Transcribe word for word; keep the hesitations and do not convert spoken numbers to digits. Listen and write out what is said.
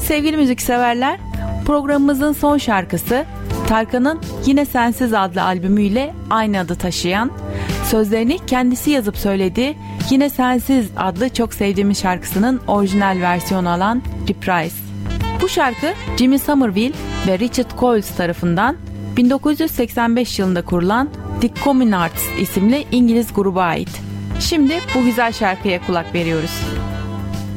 Sevgili müzikseverler, programımızın son şarkısı Tarkan'ın Yine Sensiz adlı albümüyle aynı adı taşıyan, sözlerini kendisi yazıp söylediği Yine Sensiz adlı çok sevdiğimiz şarkısının orijinal versiyonu olan Reprise. Bu şarkı Jimmy Somerville ve Richard Coles tarafından bin dokuz yüz seksen beş yılında kurulan The Communards isimli İngiliz gruba ait. Şimdi bu güzel şarkıya kulak veriyoruz.